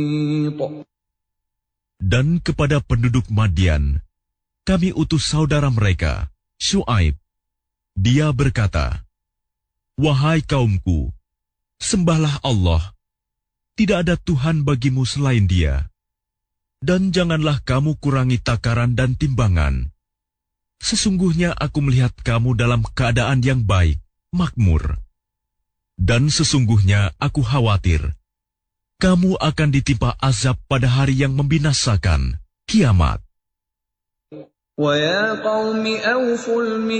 Dan kepada penduduk Madian, kami utus saudara mereka, Syuaib. Dia berkata, "Wahai kaumku, sembahlah Allah. Tidak ada Tuhan bagimu selain Dia. Dan janganlah kamu kurangi takaran dan timbangan. Sesungguhnya aku melihat kamu dalam keadaan yang baik, makmur. Dan sesungguhnya aku khawatir kamu akan ditimpa azab pada hari yang membinasakan, kiamat." وَيَا قَوْمِ أَوْفُوا